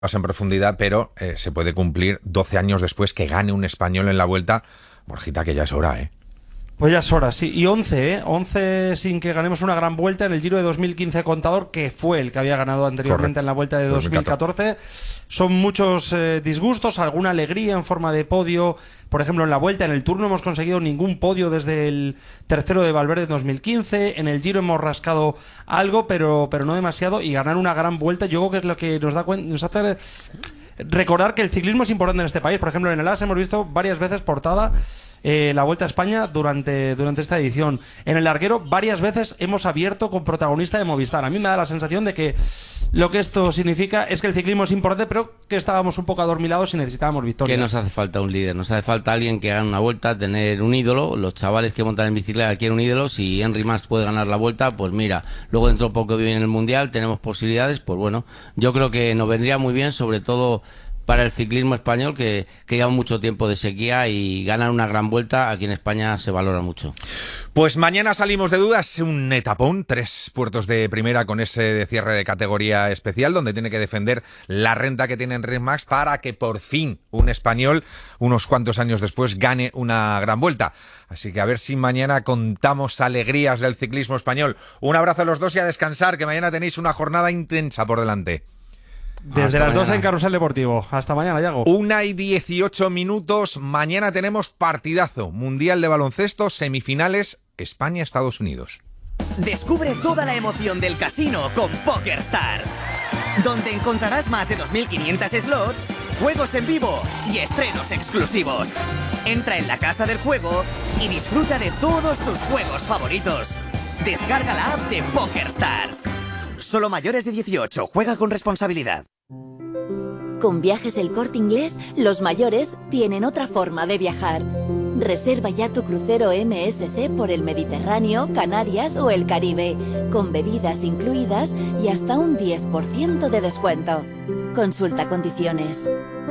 más en profundidad, pero se puede cumplir 12 años después que gane un español en la Vuelta. Borjita, que ya es hora, ¿eh? Pues ya es hora, sí. Y 11, ¿eh? 11 sin que ganemos una gran vuelta en el Giro de 2015 Contador, que fue el que había ganado anteriormente. Correcto. En la Vuelta de 2014. Son muchos disgustos, alguna alegría en forma de podio. Por ejemplo, en la Vuelta, en el Tour no hemos conseguido ningún podio desde el tercero de Valverde en 2015. En el Giro hemos rascado algo, pero no demasiado. Y ganar una gran vuelta, yo creo que es lo que nos hace recordar que el ciclismo es importante en este país. Por ejemplo, en el AS hemos visto varias veces portada la Vuelta a España durante esta edición. En el larguero varias veces hemos abierto con protagonista de Movistar. A mí me da la sensación de que lo que esto significa es que el ciclismo es importante, pero que estábamos un poco adormilados y necesitábamos victoria. Que nos hace falta un líder, nos hace falta alguien que haga una vuelta, tener un ídolo. Los chavales que montan en bicicleta quieren un ídolo. Si Henry Mas puede ganar la Vuelta, pues mira, luego dentro de poco viene el Mundial, tenemos posibilidades. Pues bueno, yo creo que nos vendría muy bien, sobre todo para el ciclismo español, que lleva mucho tiempo de sequía, y ganar una gran vuelta aquí en España se valora mucho. Pues mañana salimos de dudas, un etapón, 3 puertos de primera con ese de cierre de categoría especial, donde tiene que defender la renta que tiene Enric Mas para que por fin un español, unos cuantos años después, gane una gran vuelta. Así que a ver si mañana contamos alegrías del ciclismo español. Un abrazo a los dos y a descansar, que mañana tenéis una jornada intensa por delante. Desde las 2 en Carrusel Deportivo. Hasta mañana, Yago. 1:18. Mañana tenemos partidazo. Mundial de baloncesto, semifinales, España-Estados Unidos. Descubre toda la emoción del casino con PokerStars, donde encontrarás más de 2.500 slots, juegos en vivo y estrenos exclusivos. Entra en la casa del juego y disfruta de todos tus juegos favoritos. Descarga la app de PokerStars. Solo mayores de 18. Juega con responsabilidad. Con Viajes El Corte Inglés, los mayores tienen otra forma de viajar. Reserva ya tu crucero MSC por el Mediterráneo, Canarias o el Caribe, con bebidas incluidas y hasta un 10% de descuento. Consulta condiciones.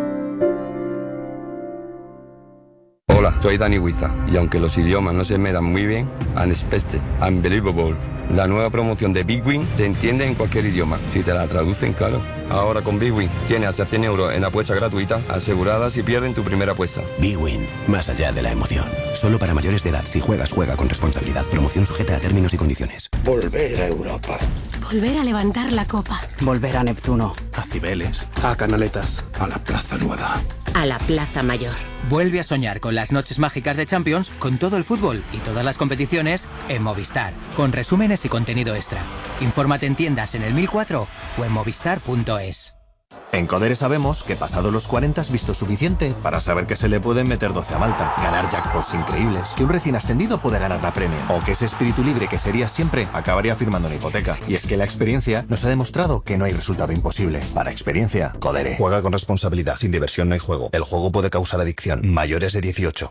Hola, soy Dani Huiza, y aunque los idiomas no se me dan muy bien, Unexpected, Unbelievable, la nueva promoción de Big Win te entiende en cualquier idioma, si te la traducen, claro. Ahora con Big Win tienes hasta 100 euros en apuesta gratuita, asegurada si pierden tu primera apuesta. Big Win, más allá de la emoción. Solo para mayores de edad. Si juegas, juega con responsabilidad. Promoción sujeta a términos y condiciones. Volver a Europa. Volver a levantar la copa. Volver a Neptuno. A Cibeles. A Canaletas. A la Plaza Nueva. A la Plaza Mayor. Vuelve a soñar con las noches mágicas de Champions, con todo el fútbol y todas las competiciones en Movistar, con resúmenes y contenido extra. Infórmate en tiendas en el 1004 o en movistar.es. En Codere sabemos que pasado los 40 has visto suficiente para saber que se le pueden meter 12 a Malta, ganar jackpots increíbles, que un recién ascendido puede ganar la Premier, o que ese espíritu libre que serías siempre acabaría firmando una hipoteca. Y es que la experiencia nos ha demostrado que no hay resultado imposible. Para experiencia, Codere. Juega con responsabilidad. Sin diversión no hay juego. El juego puede causar adicción. Mayores de 18.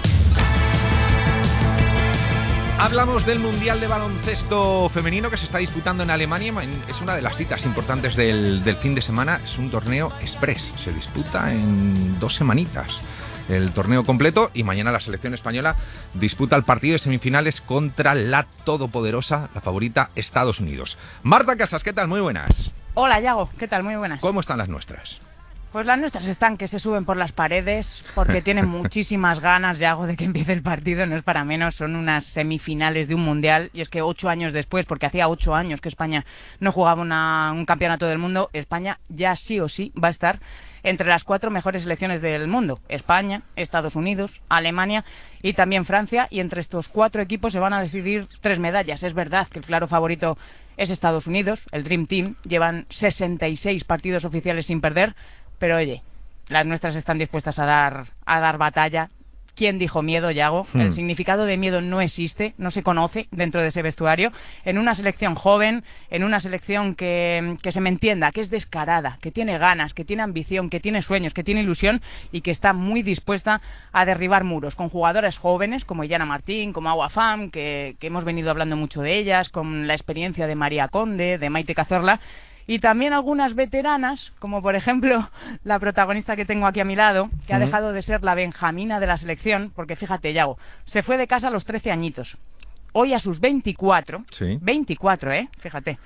Hablamos del Mundial de Baloncesto Femenino que se está disputando en Alemania. Es una de las citas importantes del fin de semana. Es un torneo express. Se disputa en 2 semanitas el torneo completo, y mañana la selección española disputa el partido de semifinales contra la todopoderosa, la favorita, Estados Unidos. Marta Casas, ¿qué tal? Muy buenas. Hola, Yago. ¿Qué tal? Muy buenas. ¿Cómo están las nuestras? Pues las nuestras están que se suben por las paredes porque tienen muchísimas ganas, Yago, de que empiece el partido. No es para menos, son unas semifinales de un mundial, y es que 8 años después, porque hacía 8 años que España no jugaba un campeonato del mundo, España ya sí o sí va a estar entre las 4 mejores selecciones del mundo: España, Estados Unidos, Alemania y también Francia, y entre estos 4 equipos se van a decidir 3 medallas. Es verdad que el claro favorito es Estados Unidos, el Dream Team, llevan 66 partidos oficiales sin perder, pero oye, las nuestras están dispuestas a dar batalla. ¿Quién dijo miedo, Yago? El significado de miedo no existe, no se conoce dentro de ese vestuario. En una selección joven, en una selección que se me entienda, que es descarada, que tiene ganas, que tiene ambición, que tiene sueños, que tiene ilusión y que está muy dispuesta a derribar muros, con jugadoras jóvenes como Illana Martín, como Agua Fam, que hemos venido hablando mucho de ellas, con la experiencia de María Conde, de Maite Cazorla, y también algunas veteranas, como por ejemplo la protagonista que tengo aquí a mi lado, que ha dejado de ser la benjamina de la selección, porque fíjate, Yago, se fue de casa a los 13 añitos. Hoy a sus 24, sí. 24, fíjate,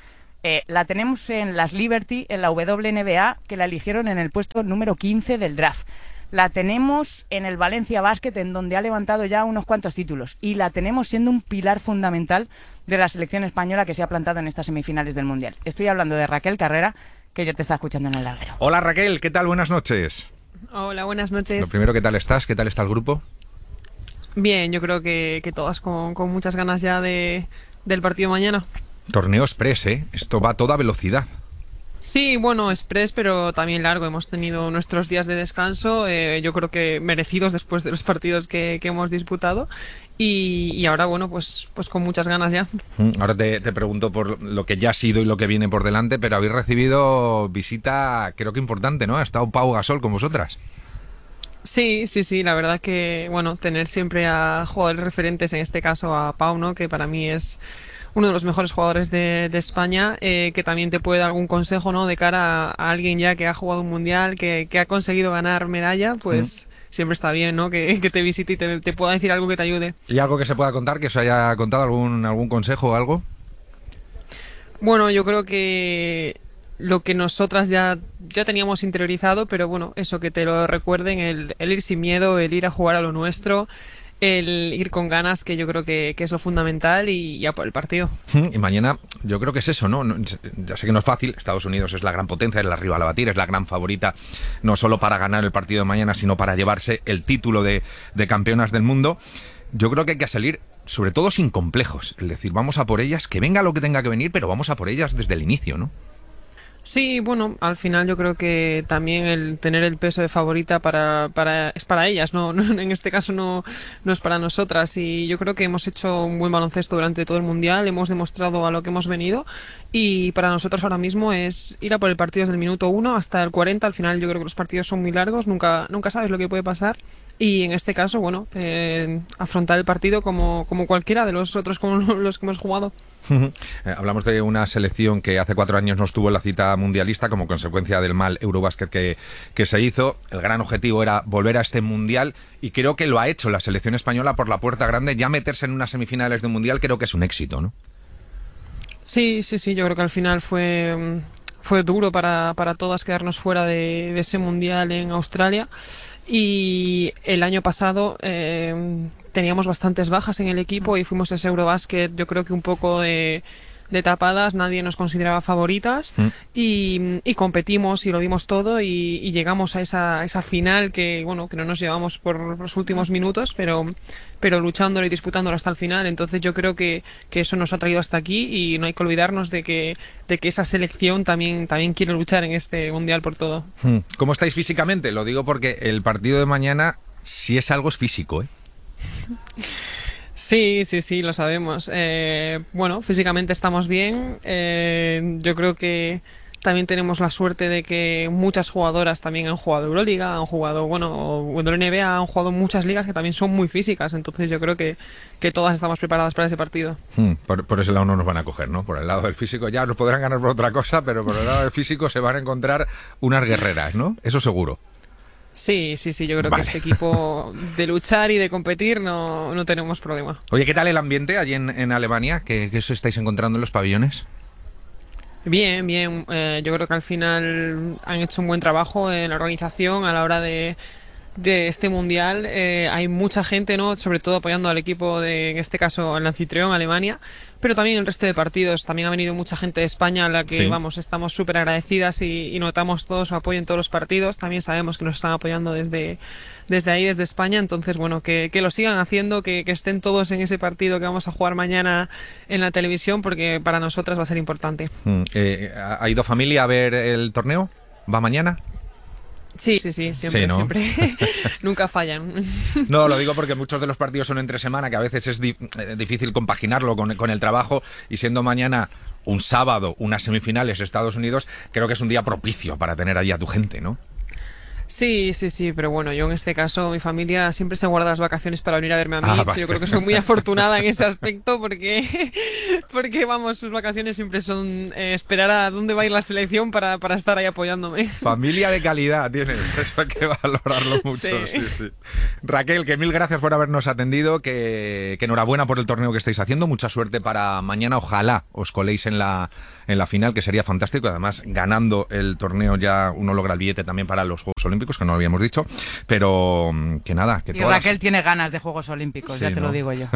La tenemos en las Liberty, en la WNBA, que la eligieron en el puesto número 15 del draft. La tenemos en el Valencia Basket, en donde ha levantado ya unos cuantos títulos. Y la tenemos siendo un pilar fundamental de la selección española que se ha plantado en estas semifinales del Mundial. Estoy hablando de Raquel Carrera, que yo te está escuchando en el larguero. Hola Raquel, ¿qué tal? Buenas noches. Hola, buenas noches. Lo primero, ¿qué tal estás? ¿Qué tal está el grupo? Bien, yo creo que todas con muchas ganas ya del partido mañana. Torneo express, ¿eh? Esto va a toda velocidad. Sí, bueno, express, pero también largo. Hemos tenido nuestros días de descanso, yo creo que merecidos después de los partidos que hemos disputado. Y ahora, bueno, pues con muchas ganas ya. Ahora te pregunto por lo que ya ha sido y lo que viene por delante, pero habéis recibido visita, creo que importante, ¿no? Ha estado Pau Gasol con vosotras. Sí, la verdad que, bueno, tener siempre a jugadores referentes, en este caso a Pau, ¿no? Que para mí es uno de los mejores jugadores de España, que también te puede dar algún consejo, ¿no? De cara a alguien ya que ha jugado un mundial, que ha conseguido ganar medalla, pues siempre está bien, ¿no? Que te visite y te pueda decir algo que te ayude. ¿Y algo que se pueda contar, que os haya contado, algún consejo o algo? Bueno, yo creo que lo que nosotras ya teníamos interiorizado, pero bueno, eso, que te lo recuerden, el ir sin miedo, el ir a jugar a lo nuestro, el ir con ganas, que yo creo que es lo fundamental, y ya por el partido. Y mañana yo creo que es eso, ¿no? Ya sé que no es fácil, Estados Unidos es la gran potencia, es la rival a batir, es la gran favorita, no solo para ganar el partido de mañana, sino para llevarse el título de campeonas del mundo. Yo creo que hay que salir, sobre todo sin complejos, es decir, vamos a por ellas, que venga lo que tenga que venir, pero vamos a por ellas desde el inicio, ¿no? Sí, bueno, al final yo creo que también el tener el peso de favorita es para ellas, no en este caso no es para nosotras, y yo creo que hemos hecho un buen baloncesto durante todo el Mundial, hemos demostrado a lo que hemos venido, y para nosotros ahora mismo es ir a por el partido desde el minuto 1 hasta el 40, al final yo creo que los partidos son muy largos, nunca sabes lo que puede pasar. Y en este caso, bueno, afrontar el partido como cualquiera de los otros como los que hemos jugado. Hablamos de una selección que hace 4 años no estuvo en la cita mundialista como consecuencia del mal Eurobasket que se hizo. El gran objetivo era volver a este mundial, y creo que lo ha hecho la selección española por la puerta grande. Ya meterse en unas semifinales de un mundial creo que es un éxito, ¿no? Sí, yo creo que al final fue duro para todas quedarnos fuera de ese mundial en Australia. Y el año pasado teníamos bastantes bajas en el equipo y fuimos a ese Eurobasket, yo creo que un poco de tapadas, nadie nos consideraba favoritas, y competimos y lo dimos todo, y llegamos a esa final que, bueno, que no nos llevamos por los últimos minutos, pero luchándolo y disputándolo hasta el final. Entonces yo creo que eso nos ha traído hasta aquí, y no hay que olvidarnos de que esa selección también quiere luchar en este mundial por todo. ¿Cómo estáis físicamente? Lo digo porque el partido de mañana, si es algo, es físico, ¿eh? Sí, lo sabemos. Bueno, físicamente estamos bien. Yo creo que también tenemos la suerte de que muchas jugadoras también han jugado Euroliga, han jugado, WNBA, han jugado muchas ligas que también son muy físicas. Entonces yo creo que todas estamos preparadas para ese partido. Por ese lado no nos van a coger, ¿no? Por el lado del físico ya nos podrán ganar por otra cosa, pero por el lado del físico se van a encontrar unas guerreras, ¿no? Eso seguro. Sí, yo creo que este equipo de luchar y de competir no tenemos problema. Oye, ¿qué tal el ambiente allí en Alemania? ¿Qué os estáis encontrando en los pabellones? Bien. Yo creo que al final han hecho un buen trabajo en la organización a la hora de este mundial. Hay mucha gente, ¿no? Sobre todo apoyando al equipo en este caso, el anfitrión, Alemania, pero también el resto de partidos. También ha venido mucha gente de España a la que, estamos súper agradecidas, y notamos todo su apoyo en todos los partidos. También sabemos que nos están apoyando desde ahí, desde España. Entonces, bueno, que lo sigan haciendo, que estén todos en ese partido que vamos a jugar mañana en la televisión, porque para nosotras va a ser importante. ¿Ha ido familia a ver el torneo? ¿Va mañana? Sí, siempre, ¿no? Siempre. Nunca fallan. No, lo digo porque muchos de los partidos son entre semana, que a veces es difícil compaginarlo con el trabajo, y siendo mañana un sábado, unas semifinales Estados Unidos, creo que es un día propicio para tener allí a tu gente, ¿no? Sí, pero bueno, yo en este caso, mi familia siempre se guarda las vacaciones para venir a verme a mí. Vale. Yo creo que soy muy afortunada en ese aspecto porque vamos, sus vacaciones siempre son esperar a dónde va a ir la selección para estar ahí apoyándome. Familia de calidad tienes, eso hay que valorarlo mucho. Sí. Raquel, que mil gracias por habernos atendido, que enhorabuena por el torneo que estáis haciendo, mucha suerte para mañana, ojalá os coléis en la final, que sería fantástico. Además, ganando el torneo ya uno logra el billete también para los Juegos Olímpicos, que no lo habíamos dicho, pero que nada. Que y Raquel tiene ganas de Juegos Olímpicos, sí, ya te ¿no? lo digo yo.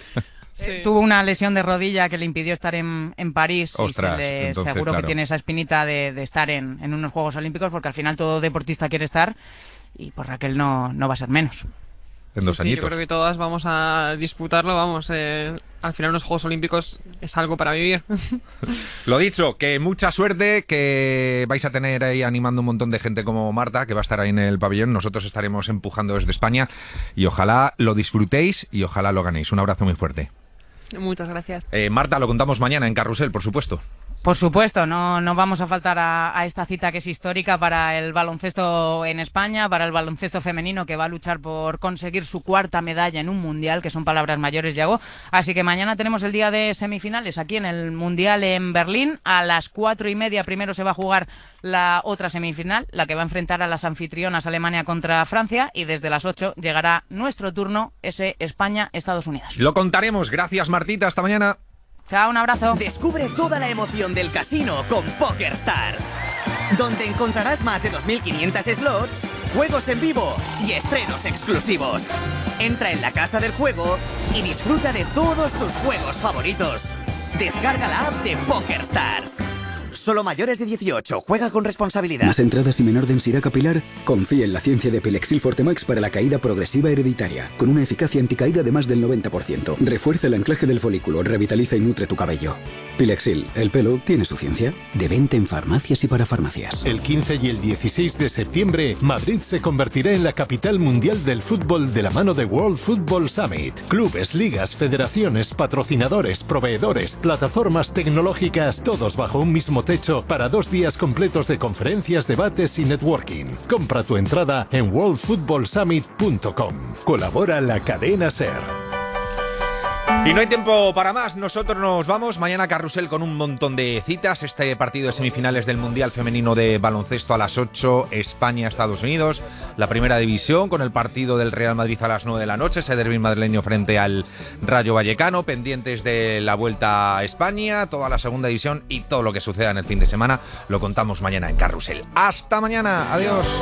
Sí. Tuvo una lesión de rodilla que le impidió estar en París. Ostras, y entonces, seguro claro, que tiene esa espinita de estar en unos Juegos Olímpicos, porque al final todo deportista quiere estar y pues Raquel no va a ser menos. En 2 añitos. Yo creo que todas vamos a disputarlo, vamos. Al final unos Juegos Olímpicos es algo para vivir. Lo dicho, que mucha suerte, que vais a tener ahí animando un montón de gente como Marta, que va a estar ahí en el pabellón. Nosotros estaremos empujando desde España y ojalá lo disfrutéis y ojalá lo ganéis. Un abrazo muy fuerte. Muchas gracias. Marta, lo contamos mañana en Carrusel, por supuesto. Por supuesto, no vamos a faltar a esta cita que es histórica para el baloncesto en España, para el baloncesto femenino, que va a luchar por conseguir su 4ª medalla en un mundial, que son palabras mayores, Yago. Así que mañana tenemos el día de semifinales aquí en el mundial en Berlín. A las 4:30 primero se va a jugar la otra semifinal, la que va a enfrentar a las anfitrionas Alemania contra Francia, y desde las 8 llegará nuestro turno, ese España-Estados Unidos. Lo contaremos. Gracias, Martita. Hasta mañana. Chao, un abrazo. Descubre toda la emoción del casino con PokerStars, donde encontrarás más de 2.500 slots, juegos en vivo y estrenos exclusivos. Entra en la casa del juego y disfruta de todos tus juegos favoritos. Descarga la app de PokerStars. Solo mayores de 18. Juega con responsabilidad. ¿Más entradas y menor densidad capilar? Confía en la ciencia de Pilexil Fortemax para la caída progresiva hereditaria, con una eficacia anticaída de más del 90%. Refuerza el anclaje del folículo, revitaliza y nutre tu cabello. Pilexil, el pelo tiene su ciencia. De venta en farmacias y para farmacias. El 15 y el 16 de septiembre, Madrid se convertirá en la capital mundial del fútbol de la mano de World Football Summit. Clubes, ligas, federaciones, patrocinadores, proveedores, plataformas tecnológicas, todos bajo un mismo techo para 2 días completos de conferencias, debates y networking. Compra tu entrada en worldfootballsummit.com. Colabora la cadena SER. Y no hay tiempo para más, nosotros nos vamos. Mañana Carrusel con un montón de citas. Este partido de semifinales del Mundial Femenino de Baloncesto a las 8, España-Estados Unidos. La primera división con el partido del Real Madrid a las 9 de la noche, ese derbi madrileño frente al Rayo Vallecano. Pendientes de la Vuelta a España, toda la segunda división y todo lo que suceda en el fin de semana lo contamos mañana en Carrusel. ¡Hasta mañana! ¡Adiós!